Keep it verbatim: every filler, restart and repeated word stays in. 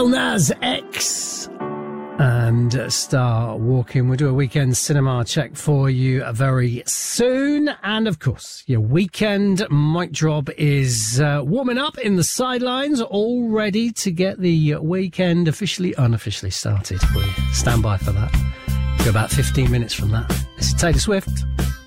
Lil Nas X and Star Walking. We'll do a weekend cinema check for you very soon. And of course, your weekend mic drop is uh, warming up in the sidelines, all ready to get the weekend officially, unofficially started for you. Stand by for that. We're about fifteen minutes from that. This is Taylor Swift.